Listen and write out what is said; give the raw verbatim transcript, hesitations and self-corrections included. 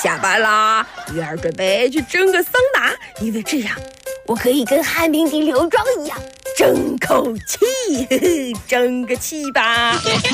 下班啦，鱼儿准备去蒸个桑拿，因为这样我可以跟旱冰底刘庄一样争口气，呵呵，争个气吧。